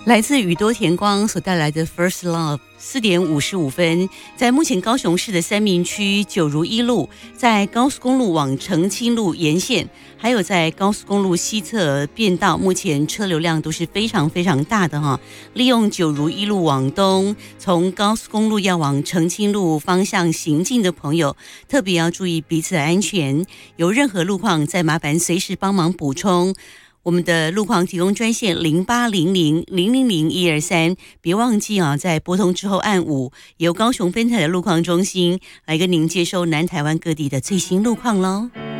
来自宇多田光所带来的 First Love 4点55分，在目前高雄市的三民区九如一路，在高速公路往澄清路沿线，还有在高速公路西侧变道，目前车流量都是非常非常大的哈。利用九如一路往东，从高速公路要往澄清路方向行进的朋友，特别要注意彼此的安全。有任何路况，再麻烦随时帮忙补充。我们的路况提供专线0800000123，别忘记啊，在拨通之后按5，由高雄分台的路况中心来跟您接收南台湾各地的最新路况咯。